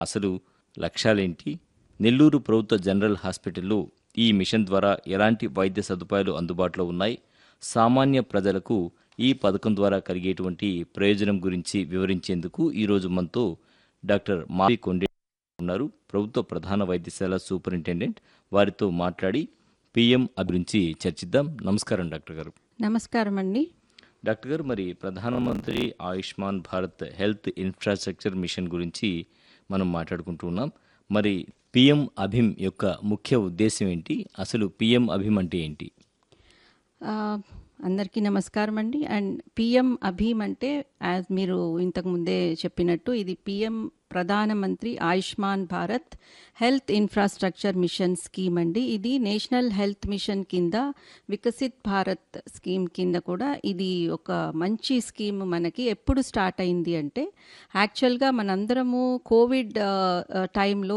అసలు లక్ష్యాలేంటి? నెల్లూరు ప్రభుత్వ జనరల్ హాస్పిటల్లో ఈ మిషన్ ద్వారా ఎలాంటి వైద్య సదుపాయాలు అందుబాటులో ఉన్నాయి? సామాన్య ప్రజలకు ఈ పథకం ద్వారా కలిగేటువంటి ప్రయోజనం గురించి వివరించేందుకు ఈరోజు మనతో డాక్టర్ మావి కొండే ఉన్నారు, ప్రభుత్వ ప్రధాన వైద్యశాల సూపరింటెండెంట్. వారితో మాట్లాడి పిఎం గురించి చర్చిద్దాం. నమస్కారం డాక్టర్ గారు. నమస్కారం అండి. డాక్టర్ గారు, మరి ప్రధానమంత్రి Ayushman Bharat health infrastructure machine గురించి మనం మాట్లాడుకుంటూ ఉన్నాం. మరి పిఎం అభిమ్ యొక్క ముఖ్య ఉద్దేశం ఏంటి? అసలు పిఎం అభిమ్ అంటే ఏంటి? అందరికీ నమస్కారం అండి. అండ్ పిఎం అభిమ్ అంటే యాజ్ మీరు ఇంతకుముందే చెప్పినట్టు ఇది పిఎం ప్రధానమంత్రి Ayushman Bharat health infrastructure machine scheme అండి. ఇది నేషనల్ హెల్త్ మిషన్ కింద వికసిత్ భారత్ స్కీమ్ కింద కూడా ఇది ఒక మంచి స్కీమ్. మనకి ఎప్పుడు స్టార్ట్ అయింది అంటే యాక్చువల్గా మనందరము కోవిడ్ టైంలో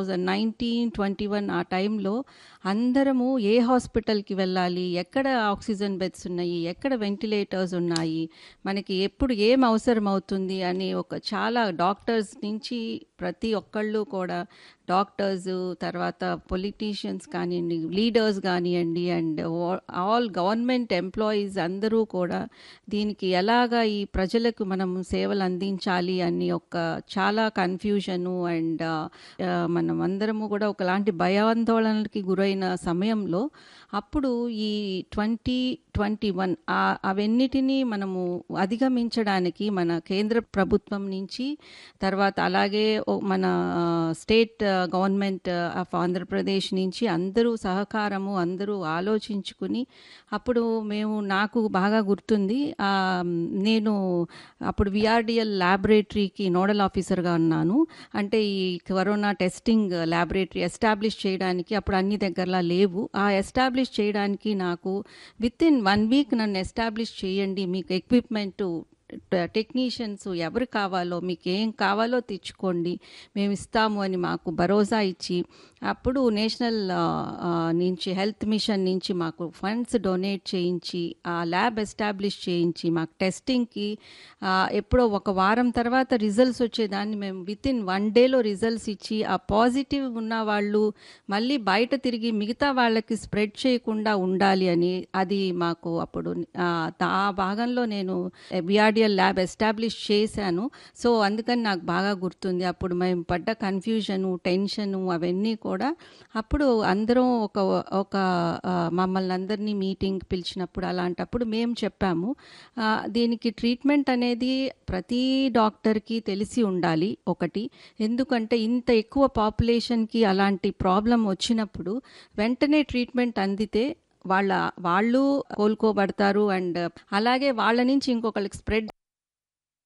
2019-21 ఆ టైంలో అందరము ఏ హాస్పిటల్కి వెళ్ళాలి, ఎక్కడ ఆక్సిజన్ బెడ్స్ ఉన్నాయి, ఎక్కడ వెంటిలేటర్స్ ఉన్నాయి, మనకి ఎప్పుడు ఏం అవసరం అవుతుంది అని ఒక చాలా డాక్టర్స్ నుంచి ప్రతి ఒక్కళ్ళు కూడా డాక్టర్స్, తర్వాత పొలిటీషియన్స్ కానివ్వండి, లీడర్స్ కానివ్వండి, అండ్ ఆల్ గవర్నమెంట్ ఎంప్లాయీస్ అందరూ కూడా దీనికి ఎలాగా ఈ ప్రజలకు మనం సేవలు అందించాలి అని ఒక చాలా కన్ఫ్యూజను అండ్ మనం అందరము కూడా ఒకలాంటి భయాందోళనలకి గురైన సమయంలో అప్పుడు ఈ 2021 అవన్నిటినీ మనము అధిగమించడానికి మన కేంద్ర ప్రభుత్వం నుంచి, తర్వాత అలాగే మన స్టేట్ గవర్నమెంట్ ఆఫ్ ఆంధ్రప్రదేశ్ నుంచి అందరూ సహకారము, అందరూ ఆలోచించుకుని అప్పుడు నాకు బాగా గుర్తుంది, నేను అప్పుడు విఆర్డిఎల్ ల్యాబొరేటరీకి నోడల్ ఆఫీసర్గా ఉన్నాను. అంటే ఈ కరోనా టెస్టింగ్ ల్యాబొరేటరీ ఎస్టాబ్లిష్ చేయడానికి అప్పుడు అన్ని దగ్గరలా లేవు. ఆ ఎస్టాబ్లిష్ చేయడానికి నాకు విత్ ఇన్ 1 వీక్ నన్ను ఎస్టాబ్లిష్ చేయండి, మీకు ఎక్విప్మెంటు, టెక్నీషియన్స్ ఎవరు కావాలో, మీకు ఏం కావాలో తెచ్చుకోండి, మేము ఇస్తాము అని మాకు భరోసా ఇచ్చి అప్పుడు నేషనల్ నుంచి హెల్త్ మిషన్ నుంచి మాకు ఫండ్స్ డొనేట్ చేయించి ఆ ల్యాబ్ ఎస్టాబ్లిష్ చేయించి మాకు టెస్టింగ్కి ఎప్పుడో ఒక వారం తర్వాత రిజల్ట్స్ వచ్చేదాన్ని మేము విత్ ఇన్ 1 డేలో రిజల్ట్స్ ఇచ్చి ఆ పాజిటివ్ ఉన్న వాళ్ళు మళ్ళీ బయట తిరిగి మిగతా వాళ్ళకి స్ప్రెడ్ చేయకుండా ఉండాలి అని అది మాకు అప్పుడు ఆ భాగంలో నేను విఆర్డిఎల్ ల్యాబ్ ఎస్టాబ్లిష్ చేశాను. సో అందుకని నాకు బాగా గుర్తుంది. అప్పుడు మేము పడ్డ కన్ఫ్యూజను, టెన్షను అవన్నీ కూడా అప్పుడు అందరం ఒక మమ్మల్ని అందరినీ మీటింగ్ పిలిచినప్పుడు అలాంటప్పుడు మేము చెప్పాము, దీనికి ట్రీట్మెంట్ అనేది ప్రతి డాక్టర్కి తెలిసి ఉండాలి ఒకటి. ఎందుకంటే ఇంత ఎక్కువ పాపులేషన్కి అలాంటి ప్రాబ్లం వచ్చినప్పుడు వెంటనే ట్రీట్మెంట్ అందితే వాళ్ళు కోలుకోబడతారు అండ్ అలాగే వాళ్ళ నుంచి ఇంకొకరికి స్ప్రెడ్